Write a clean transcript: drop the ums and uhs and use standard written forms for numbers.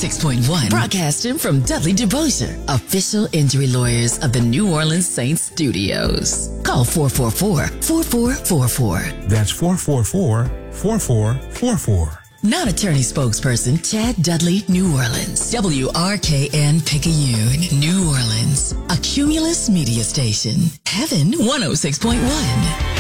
106.1. Broadcasting from Dudley DeBosier, official injury lawyers of the New Orleans Saints Studios. Call 444-4444. That's 444-4444. Non-attorney spokesperson Chad Dudley, New Orleans. WRKN Picayune, New Orleans. A Cumulus media station. Heaven 106.1.